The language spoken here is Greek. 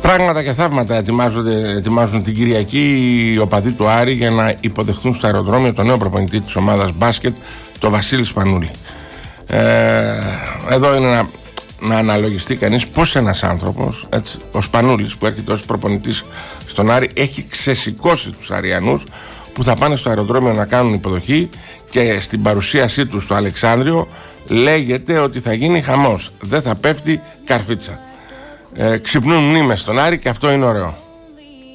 Πράγματα και θαύματα ετοιμάζουν την Κυριακή οι οπαδοί του Άρη για να υποδεχθούν στο αεροδρόμιο τον νέο προπονητή της ομάδας μπάσκετ, τον Βασίλη Σπανούλη. Εδώ είναι να αναλογιστεί κανείς πως ένας άνθρωπος, έτσι, ο Σπανούλης που έρχεται ως προπονητής στον Άρη, έχει ξεσηκώσει τους Αριανούς που θα πάνε στο αεροδρόμιο να κάνουν υποδοχή, και στην παρουσίασή του στο Αλεξάνδριο λέγεται ότι θα γίνει χαμός, δεν θα πέφτει καρφίτσα. Ξυπνούν μνήμες στον Άρη και αυτό είναι ωραίο.